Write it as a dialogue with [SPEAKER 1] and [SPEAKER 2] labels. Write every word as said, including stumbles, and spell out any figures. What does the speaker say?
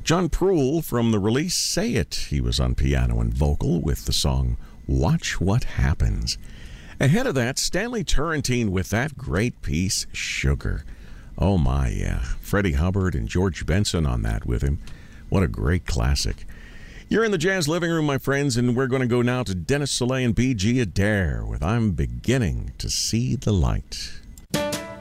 [SPEAKER 1] John Proul from the release Say It. He was on piano and vocal with the song Watch What Happens. Ahead of that, Stanley Turrentine with that great piece, Sugar. Oh my, yeah. Freddie Hubbard and George Benson on that with him. What a great classic. You're in the Jazz Living Room, my friends, and we're going to go now to Dennis Soleil and B G Adair with I'm Beginning to See the Light.